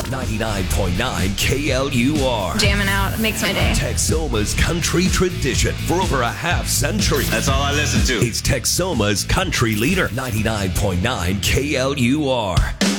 99.9 KLUR. Jamming out makes my day. Texoma's country tradition for over a half century. That's all I listen to. It's Texoma's country leader, 99.9 KLUR.